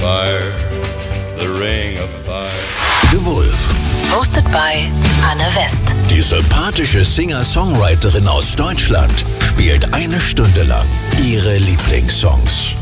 Fire, the ring of fire. The Wolf. Hosted by Anne West. Die sympathische Singer-Songwriterin aus Deutschland spielt 1 Stunde lang ihre Lieblingssongs.